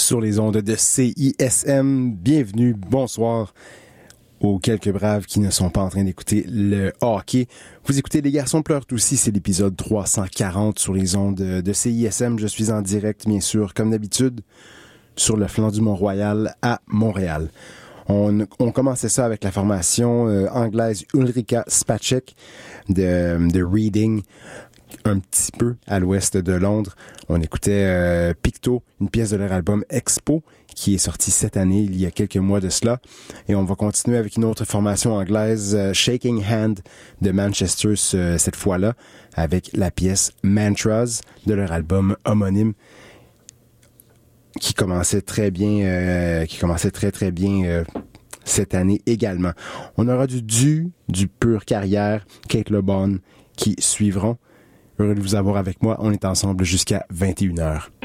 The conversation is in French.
sur les ondes de CISM. Bienvenue, bonsoir aux quelques braves qui ne sont pas en train d'écouter le hockey. Vous écoutez Les Garçons pleurent aussi, c'est l'épisode 340 sur les ondes de CISM. Je suis en direct, bien sûr, comme d'habitude, sur le flanc du Mont-Royal à Montréal. On commençait ça avec la formation anglaise Ulrika Spacek de Reading, un petit peu à l'ouest de Londres. On écoutait Picto, une pièce de leur album Expo, qui est sorti cette année, il y a quelques mois de cela. Et on va continuer avec une autre formation anglaise, Shaking Hand de Manchester cette fois-là, avec la pièce Mantras de leur album homonyme, qui commençait très bien, très bien cette année également. On aura du Pure Carrière, Kate LeBon qui suivront. Heureux de vous avoir avec moi. On est ensemble jusqu'à 21h.